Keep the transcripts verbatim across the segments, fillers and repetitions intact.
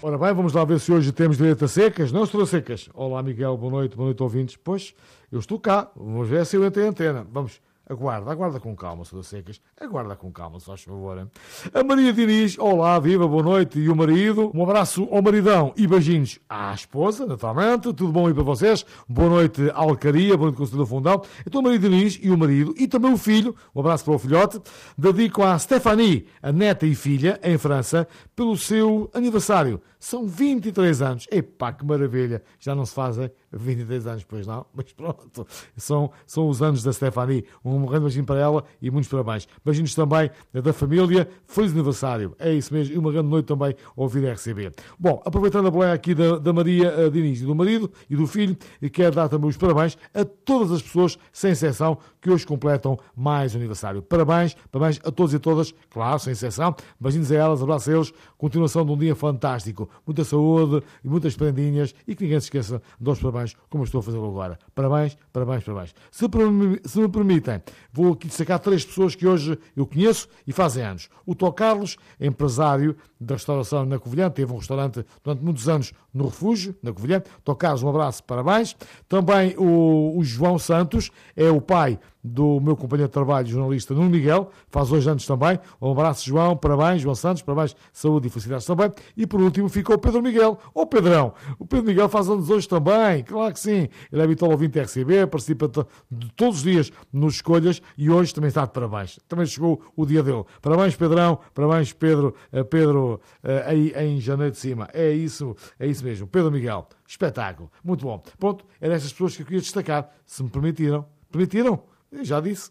Ora bem, vamos lá ver se hoje temos direito a secas. Não estou a secas. Olá, Miguel, boa noite, boa noite, ouvintes. Pois, eu estou cá. Vamos ver se eu entrei a antena. Vamos. Aguarda, aguarda com calma, Sousa Secas. Aguarda com calma, se faz favor. Hein? A Maria Diniz, olá, viva, boa noite. E o marido, um abraço ao maridão e beijinhos à esposa, naturalmente. Tudo bom aí para vocês? Boa noite, Alcaria, boa noite, Conselho do Fundão. Então, a Maria Diniz e o marido, e também o filho, um abraço para o filhote, dedico à Stéphanie, a neta e filha, em França, pelo seu aniversário. São vinte e três anos. Epá, que maravilha. Já não se fazem vinte e três anos, pois não? Mas pronto. São, são os anos da Stéphanie. Um grande beijinho para ela e muitos parabéns. Beijinhos também da família. Feliz aniversário. É isso mesmo. E uma grande noite também ao ouvir a R C B. Bom, aproveitando a boleia aqui da, da Maria Diniz e do marido e do filho, e quero dar também os parabéns a todas as pessoas, sem exceção, que hoje completam mais um aniversário. Parabéns, parabéns a todos e todas, claro, sem exceção. Beijinhos a elas, abraço a eles. Continuação de um dia fantástico. Muita saúde e muitas prendinhas e que ninguém se esqueça de dar os parabéns como eu estou a fazer agora. Parabéns, parabéns, parabéns. Se, se me permitem, vou aqui destacar três pessoas que hoje eu conheço e fazem anos. O Tó Carlos, empresário da restauração na Covilhã, teve um restaurante durante muitos anos no Refúgio, na Covilhã. Tó Carlos, um abraço, parabéns. Também o, o João Santos, é o pai do meu companheiro de trabalho, jornalista Nuno Miguel, faz hoje anos também. Um abraço, João, parabéns, João Santos, parabéns, saúde e felicidades também. E por último ficou o Pedro Miguel, ou Pedrão. O Pedro Miguel faz anos hoje também, claro que sim. Ele é habitual ouvinte R C B, participa de todos os dias nos escolhas e hoje também está de parabéns. Também chegou o dia dele. Parabéns, Pedrão, parabéns, Pedro, Pedro aí em janeiro de cima. É isso, é isso mesmo. Pedro Miguel, espetáculo, muito bom. Pronto, eram estas pessoas que eu queria destacar, se me permitiram. Permitiram? Eu já disse.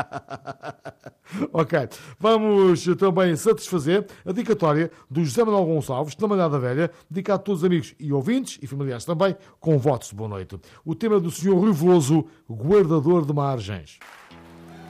Ok. Vamos também satisfazer a dedicatória do José Manuel Gonçalves, da Malhada Velha, dedicado a todos os amigos e ouvintes, e familiares também, com votos de boa noite. O tema do senhor Rui Veloso, guardador de margens.